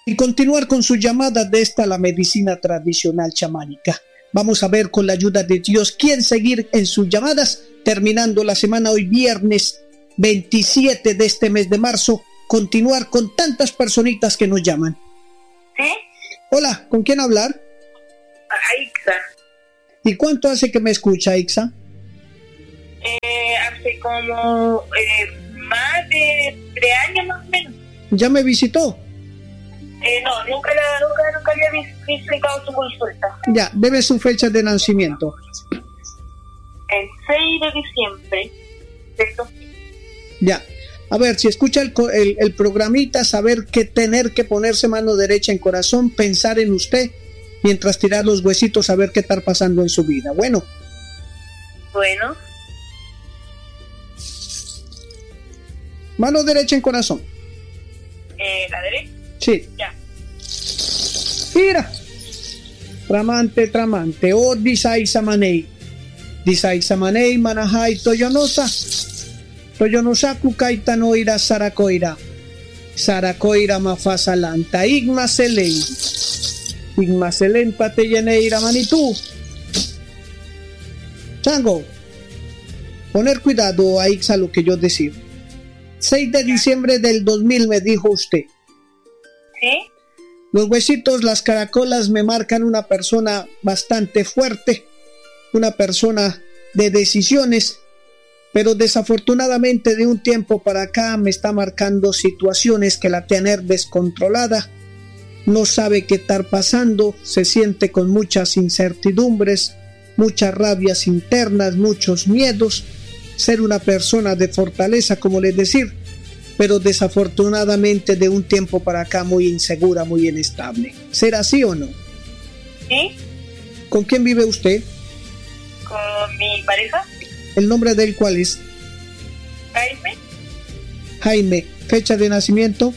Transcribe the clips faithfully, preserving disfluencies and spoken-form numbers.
Y continuar con su llamada de esta la medicina tradicional chamánica. Vamos a ver con la ayuda de Dios quién seguir en sus llamadas, terminando la semana hoy viernes veintisiete de este mes de marzo, continuar con tantas personitas que nos llaman. ¿Sí? Hola, ¿con quién hablar? Aixa. ¿Y cuánto hace que me escucha, Aixa? Eh, hace como eh, más de tres años más o menos. ¿Ya me visitó? Eh, no, nunca, la, nunca, nunca había visitado su consulta. Ya, debe su fecha de nacimiento. El seis de diciembre del dos mil. Ya, a ver, si escucha el, el, el programita, saber que tener que ponerse mano derecha en corazón, pensar en usted, mientras tirar los huesitos, a ver qué está pasando en su vida. Bueno. Bueno. Mano derecha en corazón. Eh, ¿La derecha? Sí. Ya. Mira. Tramante, tramante. O disay samanei. Disay samanei manahai toyonosa. Toyonosa kukaita noira sarakoira. Sarakoira mafasalanta. Igma selen. Igma selen pateyeneira manitú. Chango. Poner cuidado a Ixa lo que yo decía. seis de diciembre del dos mil me dijo usted. ¿Sí? Los huesitos, las caracolas me marcan una persona bastante fuerte, una persona de decisiones, pero desafortunadamente de un tiempo para acá me está marcando situaciones que la tener descontrolada, no sabe qué estar pasando, se siente con muchas incertidumbres, muchas rabias internas, muchos miedos, ser una persona de fortaleza, como les decir, pero desafortunadamente de un tiempo para acá muy insegura, muy inestable. ¿Será así o no? ¿Sí? ¿Con quién vive usted? Con mi pareja. ¿El nombre de él cuál es? Jaime. Jaime. ¿Fecha de nacimiento?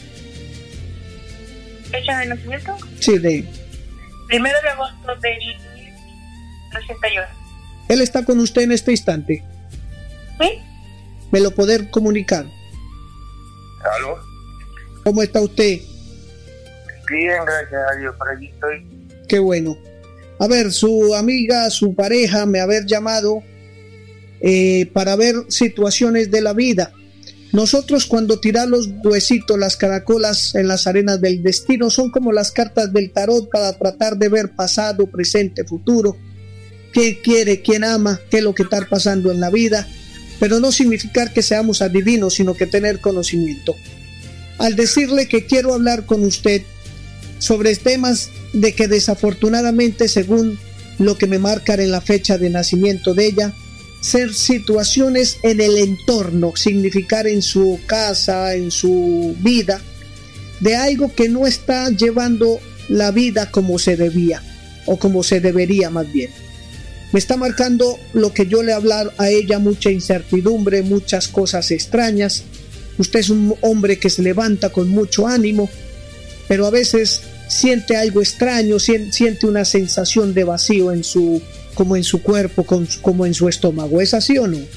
¿Fecha de nacimiento? Sí, de... Primero de agosto del ochenta y uno. ¿Él está con usted en este instante? ¿Sí? ¿Me lo poder comunicar? ¿Aló? ¿Cómo está usted? Bien, gracias a Dios, por allí estoy. Qué bueno. A ver, su amiga, su pareja me haber llamado eh, para ver situaciones de la vida. Nosotros cuando tiramos los huesitos, las caracolas en las arenas del destino, son como las cartas del tarot para tratar de ver pasado, presente, futuro. ¿Qué quiere, quién ama, qué es lo que está pasando en la vida? Pero no significar que seamos adivinos, sino que tener conocimiento. Al decirle que quiero hablar con usted sobre temas de que desafortunadamente, según lo que me marcan en la fecha de nacimiento de ella, ser situaciones en el entorno, significar en su casa, en su vida, de algo que no está llevando la vida como se debía, o como se debería más bien. Me está marcando lo que yo le hablar a ella, mucha incertidumbre, muchas cosas extrañas. Usted es un hombre que se levanta con mucho ánimo, pero a veces siente algo extraño, siente una sensación de vacío en su, como en su cuerpo, como en su estómago. ¿Es así o no? Sí.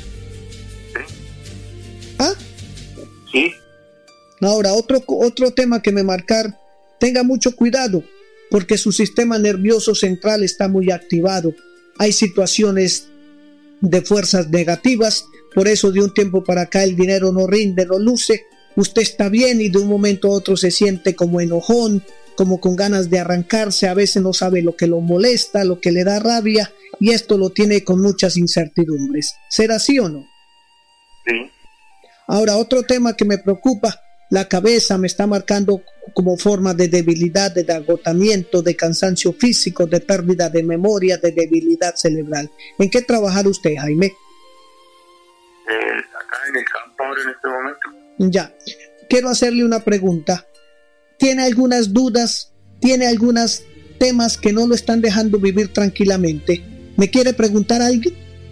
¿Ah? Sí. Ahora, otro, otro tema que me marcar, tenga mucho cuidado, porque su sistema nervioso central está muy activado. Hay situaciones de fuerzas negativas, por eso de un tiempo para acá el dinero no rinde, no luce, usted está bien y de un momento a otro se siente como enojón, como con ganas de arrancarse, a veces no sabe lo que lo molesta, lo que le da rabia, y esto lo tiene con muchas incertidumbres. ¿Será así o no? Sí. Ahora, otro tema que me preocupa, la cabeza me está marcando como forma de debilidad, de agotamiento, de cansancio físico, de pérdida de memoria, de debilidad cerebral. ¿En qué trabaja usted, Jaime? Eh, acá en el campo ahora en este momento. Ya. Quiero hacerle una pregunta. ¿Tiene algunas dudas? ¿Tiene algunos temas que no lo están dejando vivir tranquilamente? ¿Me quiere preguntar algo?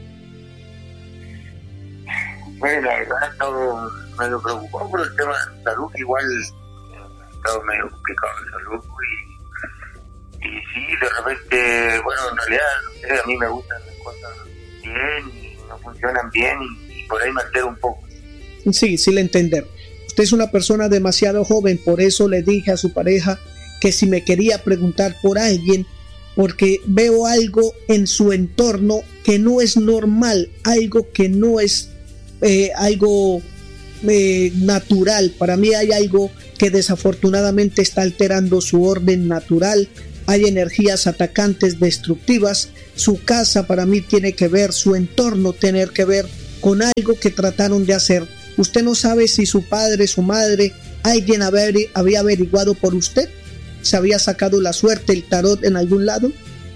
Bueno, la verdad he estado medio preocupado por el tema de salud, igual he estado medio complicado de salud y, y sí, de repente, bueno, en realidad, no sé, a mí me gustan las cosas bien y no funcionan bien y, y por ahí me altero un poco. Sí, sí le entender. Usted es una persona demasiado joven, por eso le dije a su pareja que si me quería preguntar por alguien, porque veo algo en su entorno que no es normal, algo que no es eh, algo eh, natural. Para mí hay algo que desafortunadamente está alterando su orden natural. Hay energías atacantes destructivas. Su casa para mí tiene que ver, su entorno tiene que ver con algo que trataron de hacer. Usted no sabe si su padre, su madre, alguien había averiguado por usted. ¿Se había sacado la suerte, el tarot en algún lado?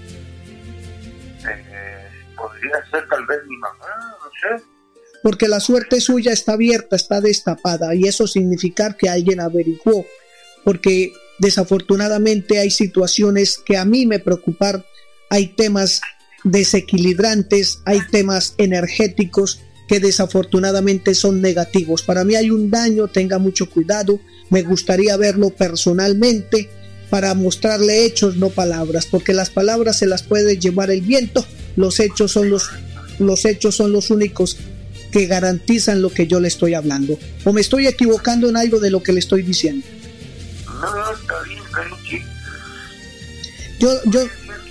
Eh, podría ser tal vez mi mamá, no sé. Porque la suerte suya está abierta, está destapada, y eso significa que alguien averiguó. Porque desafortunadamente hay situaciones que a mí me preocupan, hay temas desequilibrantes, hay temas energéticos que desafortunadamente son negativos. Para mí hay un daño, tenga mucho cuidado. Me gustaría verlo personalmente para mostrarle hechos, no palabras, porque las palabras se las puede llevar el viento. Los hechos son los, los hechos son los únicos que garantizan lo que yo le estoy hablando. ¿O me estoy equivocando en algo de lo que le estoy diciendo? No, no, está bien, está bien, sí. Yo, yo...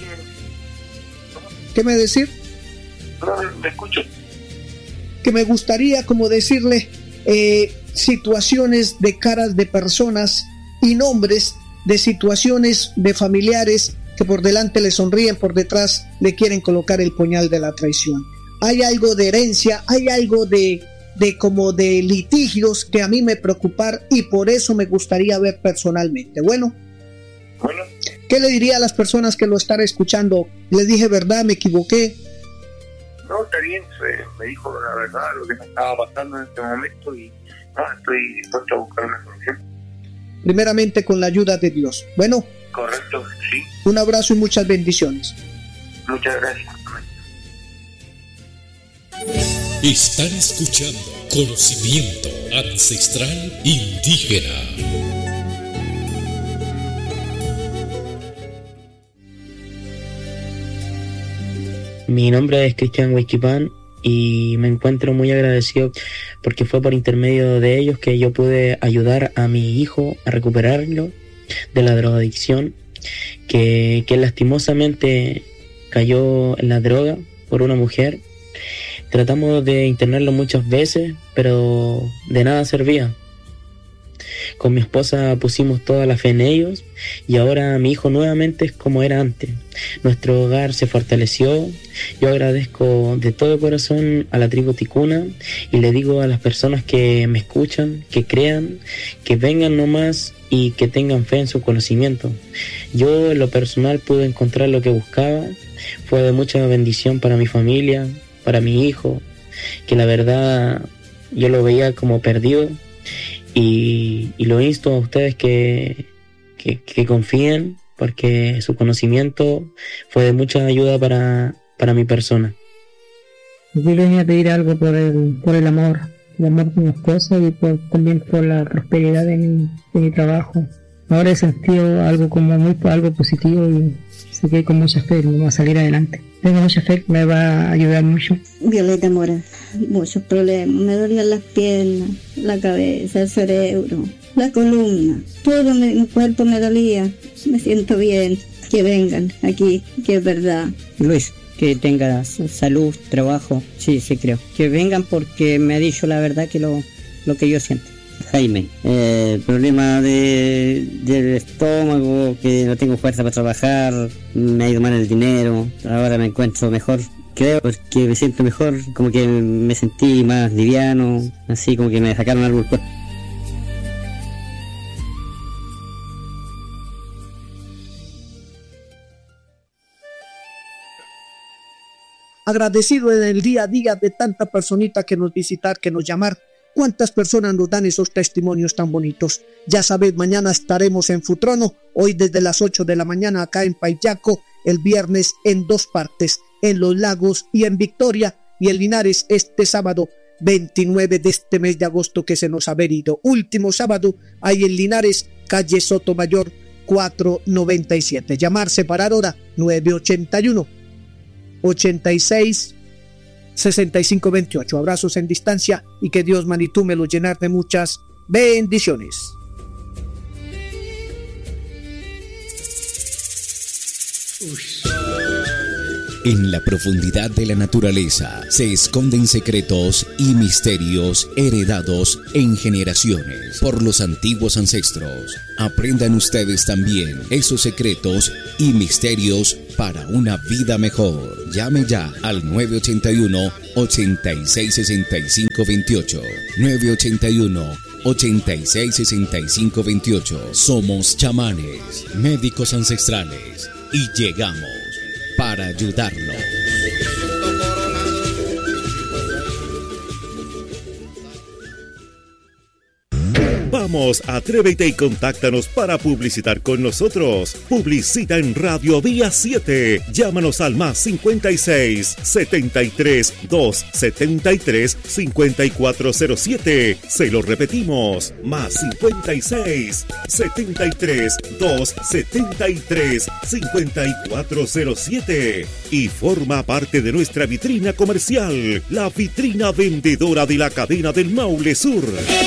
¿Qué me decir? No, me escucho. Que me gustaría como decirle eh, situaciones de caras de personas y nombres de situaciones de familiares que por delante le sonríen, por detrás le quieren colocar el puñal de la traición. Hay algo de herencia, hay algo de, de como de litigios que a mí me preocupan y por eso me gustaría ver personalmente. Bueno, bueno. ¿Qué le diría a las personas que lo están escuchando? ¿Les dije verdad? ¿Me equivoqué? No, está bien, me dijo la verdad lo que me estaba pasando en este momento y no, estoy dispuesto a buscar una solución. Primeramente con la ayuda de Dios. Bueno. Correcto, sí. Un abrazo y muchas bendiciones. Muchas gracias. Están escuchando Conocimiento Ancestral Indígena. Mi nombre es Cristian Huayquipán y me encuentro muy agradecido porque fue por intermedio de ellos que yo pude ayudar a mi hijo a recuperarlo de la drogadicción, que, que lastimosamente cayó en la droga por una mujer. Tratamos de internarlo muchas veces, pero de nada servía. Con mi esposa pusimos toda la fe en ellos y ahora mi hijo nuevamente es como era antes. Nuestro hogar se fortaleció. Yo agradezco de todo corazón a la tribu ticuna y le digo a las personas que me escuchan, que crean, que vengan nomás y que tengan fe en su conocimiento. Yo en lo personal pude encontrar lo que buscaba. Fue de mucha bendición para mi familia, para mi hijo, que la verdad yo lo veía como perdido. Y, y lo insto a ustedes que, que, que confíen, porque su conocimiento fue de mucha ayuda para, para mi persona. Yo le venía a pedir algo por el, por el amor, el amor de mi esposa y por, también por la prosperidad de mi, de mi trabajo. Ahora he sentido algo como muy algo positivo y sé que con mucha fe me va a salir adelante. Tengo mucha fe, me va a ayudar mucho. Violeta Mora, muchos problemas, me dolían las piernas, la cabeza, el cerebro, la columna, todo mi, mi cuerpo me dolía, me siento bien, que vengan aquí, que es verdad. Luis, que tenga salud, trabajo, sí, sí creo, que vengan porque me ha dicho la verdad que lo, lo que yo siento. Jaime, eh, problema de, del estómago, que no tengo fuerza para trabajar, me ha ido mal el dinero, ahora me encuentro mejor, creo, porque me siento mejor, como que me sentí más liviano, así como que me sacaron algo del cuerpo. Agradecido en el día a día de tanta personita que nos visitar, que nos llamar. ¿Cuántas personas nos dan esos testimonios tan bonitos? Ya sabes, mañana estaremos en Futrono, hoy desde las ocho de la mañana acá en Payaco, el viernes en dos partes, en Los Lagos y en Victoria, y en Linares este sábado veintinueve de este mes de agosto que se nos ha venido. Último sábado, ahí en Linares, calle Sotomayor cuatrocientos noventa y siete. Llamar, separar hora nueve ochenta y uno, ochenta y seis, sesenta y cinco veintiocho. Abrazos en distancia y que Dios Manitú me lo llenar de muchas bendiciones. En la profundidad de la naturaleza se esconden secretos y misterios heredados en generaciones por los antiguos ancestros. Aprendan ustedes también esos secretos y misterios para una vida mejor. Llame ya al nueve ochenta y uno, ochenta y seis, sesenta y cinco veintiocho. nueve ochenta y uno, ochenta y seis, sesenta y cinco veintiocho. Somos chamanes, médicos ancestrales y llegamos para ayudarlo. Vamos, atrévete y contáctanos para publicitar con nosotros. Publicita en Radio Vía siete. Llámanos al más cincuenta y seis, setenta y tres, doscientos setenta y tres, cincuenta y cuatro cero siete. Se lo repetimos, más cincuenta y seis, setenta y tres, doscientos setenta y tres, cincuenta y cuatro cero siete. Y forma parte de nuestra vitrina comercial, la vitrina vendedora de la cadena del Maule Sur.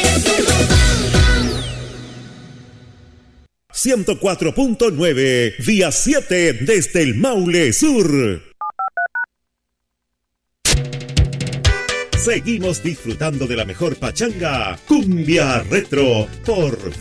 ciento cuatro punto nueve, Vía siete desde el Maule Sur. Seguimos disfrutando de la mejor pachanga, Cumbia Retro, por